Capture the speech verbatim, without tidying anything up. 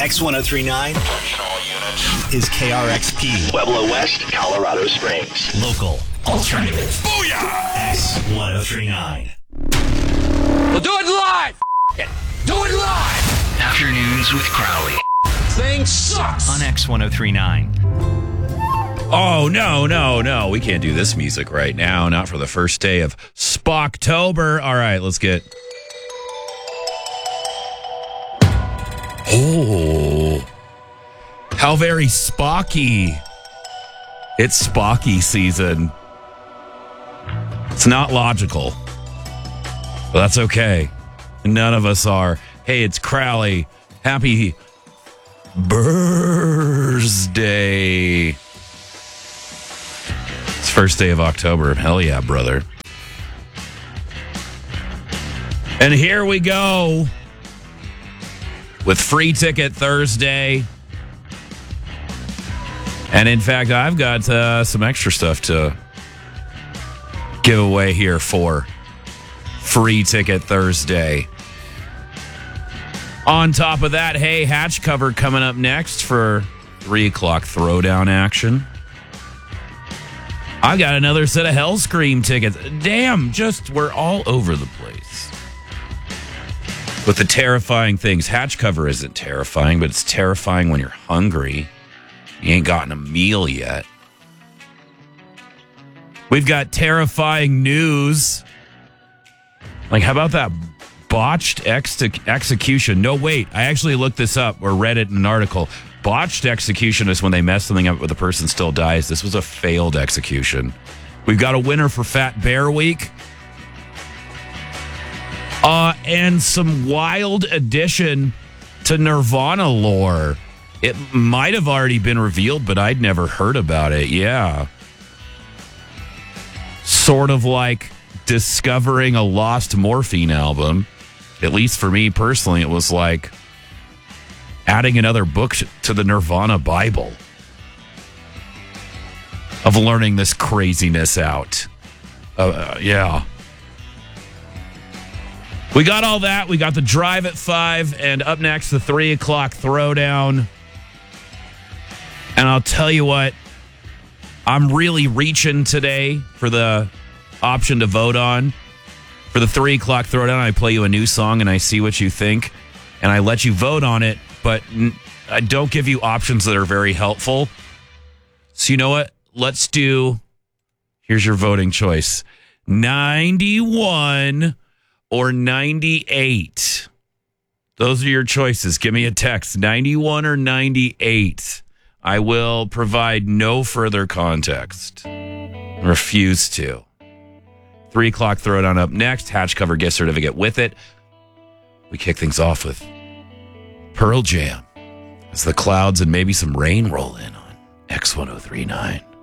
X one oh three point nine is K R X P. Pueblo West, Colorado Springs. Local. Alternative. Booyah! X one oh three point nine. We'll do it live! F- do it live! Afternoons with Crowley. Thing sucks! On X one oh three point nine. Oh, no, no, no. We can't do this music right now. Not for the first day of Spocktober. All right, let's get... Oh, how very Spocky. It's Spocky season. It's not logical, but that's okay. None of us are. Hey, it's Crowley. Happy birthday. It's first day of October. Hell yeah, brother. And here we go with Free Ticket Thursday. And in fact, I've got uh, some extra stuff to give away here for Free Ticket Thursday. On top of that, hey, hatch cover coming up next for three o'clock throwdown action. I got another set of Hellscream tickets. Damn, just we're all over the place with the terrifying things. Hatch cover isn't terrifying, but it's terrifying when you're hungry. You ain't gotten a meal yet. We've got terrifying news. Like, how about that botched ex- execution? No, wait. I actually looked this up or read it in an article. Botched execution is when they mess something up but the person still dies. This was a failed execution. We've got a winner for Fat Bear Week. Uh, and some wild addition to Nirvana lore. It might have already been revealed, but I'd never heard about it. Yeah. Sort of like discovering a lost Morphine album. At least for me personally, it was like adding another book to the Nirvana Bible of learning this craziness out. Uh, yeah. We got all that. We got the drive at five, and up next, the three o'clock throwdown. And I'll tell you what, I'm really reaching today for the option to vote on. For the three o'clock throwdown, I play you a new song and I see what you think. And I let you vote on it, but I don't give you options that are very helpful. So you know what? Let's do, here's your voting choice. ninety-one or ninety-eight. Those are your choices. Give me a text, ninety-one or ninety-eight. I will provide no further context. Refuse to. Three o'clock throwdown up next. Hatch cover gift certificate with it. We kick things off with Pearl Jam as the clouds and maybe some rain roll in on X one oh three point nine.